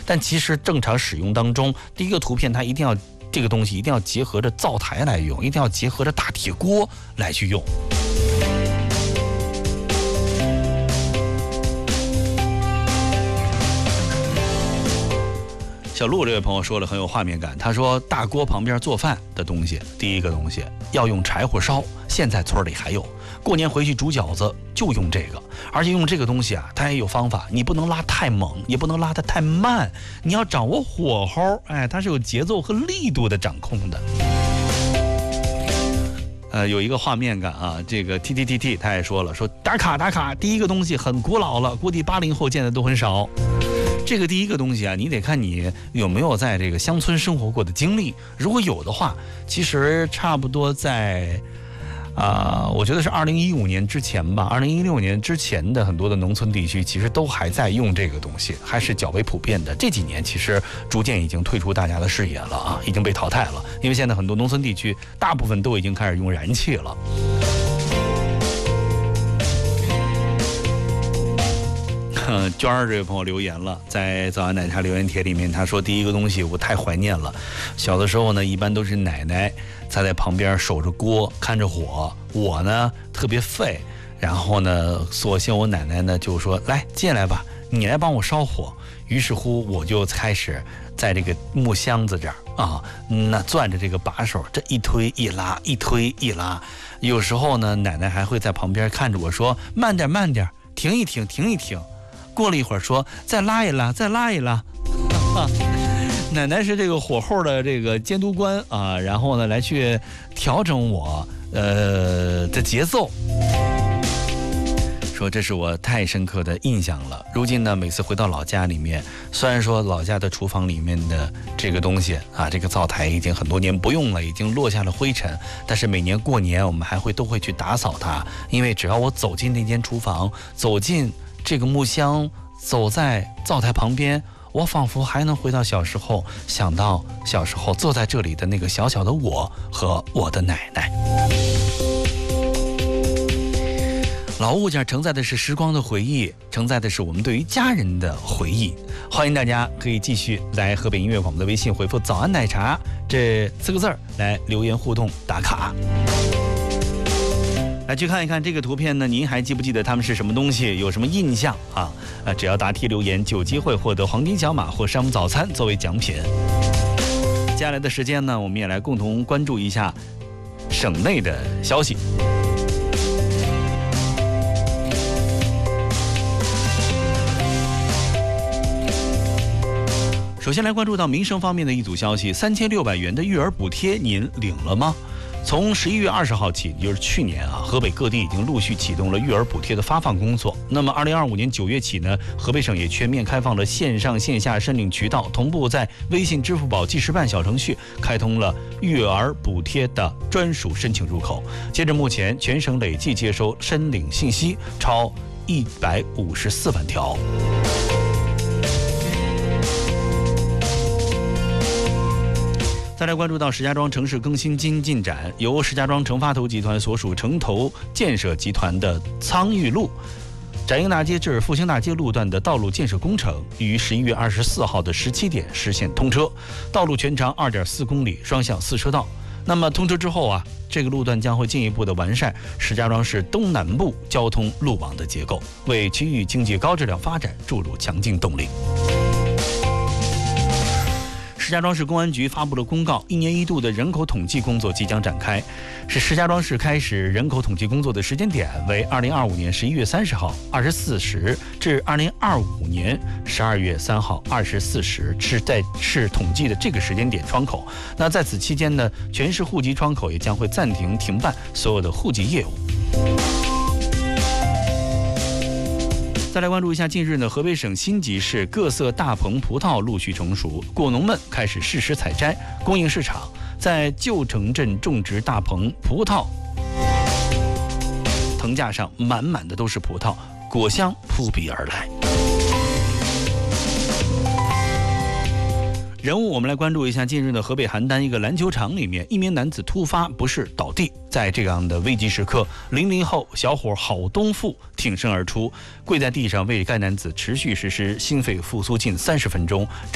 但其实正常使用当中，第一个图片它一定要这个东西一定要结合着灶台来用，一定要结合着大铁锅来去用。小陆这位朋友说了很有画面感，他说大锅旁边做饭的东西，第一个东西要用柴火烧，现在村里还有，过年回去煮饺子就用这个，而且用这个东西啊，它也有方法，你不能拉太猛，也不能拉得太慢，你要掌握火候，它是有节奏和力度的掌控的。有一个画面感啊，这个 TTTT 他也说了，说打卡，第一个东西很古老了，估计80后见的都很少。这个第一个东西啊，你得看你有没有在这个乡村生活过的经历。如果有的话，其实差不多在，我觉得是2015年之前吧，2016年之前的很多的农村地区，其实都还在用这个东西，还是较为普遍的。这几年其实逐渐已经退出大家的视野了啊，已经被淘汰了。因为现在很多农村地区，大部分都已经开始用燃气了。娟儿这位朋友留言了，在早安奶茶留言帖里面，他说第一个东西我太怀念了，小的时候呢，一般都是奶奶在旁边守着锅看着火，我呢特别废，然后呢索性我奶奶呢就说来进来吧，你来帮我烧火，于是乎我就开始在这个木箱子这儿啊，那攥着这个把手，这一推一拉，一推一拉，有时候呢奶奶还会在旁边看着我说慢点，停一停。过了一会儿说再拉一拉。奶奶是这个火候的这个监督官啊，然后呢来去调整我的节奏。说这是我太深刻的印象了。如今呢，每次回到老家里面，虽然说老家的厨房里面的这个东西啊，这个灶台已经很多年不用了，已经落下了灰尘，但是每年过年我们都会去打扫它，因为只要我走进那间厨房，走进这个木箱，走在灶台旁边，我仿佛还能回到小时候，想到小时候坐在这里的那个小小的我和我的奶奶。老物件承载的是时光的回忆，承载的是我们对于家人的回忆。欢迎大家可以继续来河北音乐广播的微信回复早安奶茶这4个字来留言互动打卡。来去看一看这个图片呢，您还记不记得它们是什么东西，有什么印象啊？只要答题留言就有机会获得黄金小马或山姆早餐作为奖品。接下来的时间呢，我们也来共同关注一下省内的消息。首先来关注到民生方面的一组消息，3600元的育儿补贴您领了吗？从11月20号起，也就是去年啊，河北各地已经陆续启动了育儿补贴的发放工作。那么2025年9月起呢，河北省也全面开放了线上线下申领渠道，同步在微信、支付宝、记事办小程序开通了育儿补贴的专属申请入口。截至目前，全省累计接收申领信息超154万条。再来关注到石家庄城市更新进展，由石家庄城发投集团所属城投建设集团的苍玉路、展英大街至复兴大街路段的道路建设工程于11月24号的17点实现通车，道路全长2.4公里，双向4车道。那么通车之后啊，这个路段将会进一步的完善石家庄市东南部交通路网的结构，为区域经济高质量发展注入强劲动力。石家庄市公安局发布了公告，1年1度的人口统计工作即将展开。是石家庄市开始人口统计工作的时间点为2025年11月30号24时至2025年12月3号24时，是在市统计的这个时间点窗口。那在此期间呢，全市户籍窗口也将会暂停停办所有的户籍业务。再来关注一下，近日呢，河北省辛集市各色大棚葡萄陆续成熟，果农们开始适时采摘，供应市场。在旧城镇种植大棚葡萄，藤架上满满的都是葡萄，果香扑鼻而来。人物，我们来关注一下，近日的河北邯郸一个篮球场里面，一名男子突发不适倒地，在这样的危急时刻，00后小伙郝东富挺身而出，跪在地上为该男子持续实施心肺复苏近30分钟。